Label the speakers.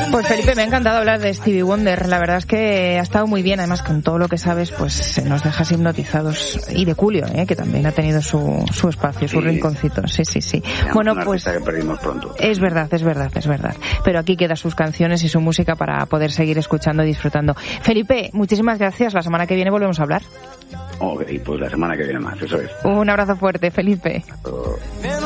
Speaker 1: Pues Felipe, me ha encantado hablar de Stevie Wonder. La verdad es que ha estado muy bien. Además, con todo lo que sabes, pues nos dejas hipnotizados. Y de Julio, que también ha tenido su espacio, su rinconcito. Sí. Bueno, pues
Speaker 2: que perdimos pronto.
Speaker 1: Es verdad. Pero aquí quedan sus canciones y su música para poder seguir escuchando y disfrutando. Felipe, muchísimas gracias. La semana que viene volvemos a hablar.
Speaker 2: Ok, pues la semana que viene más, eso es.
Speaker 1: Un abrazo fuerte, Felipe.